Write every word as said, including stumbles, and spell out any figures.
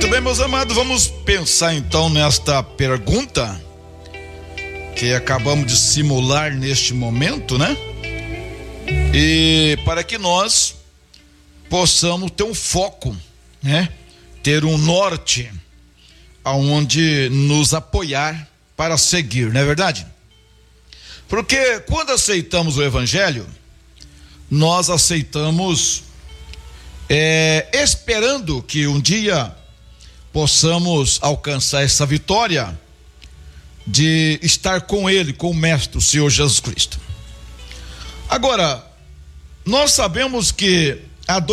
Muito bem, meus amados, vamos pensar então nesta pergunta que acabamos de simular neste momento, né? E para que nós possamos ter um foco, né? Ter um norte aonde nos apoiar para seguir, não é verdade? Porque quando aceitamos o Evangelho, nós aceitamos é, esperando que um dia possamos alcançar essa vitória de estar com Ele, com o Mestre, o Senhor Jesus Cristo. Agora, nós sabemos que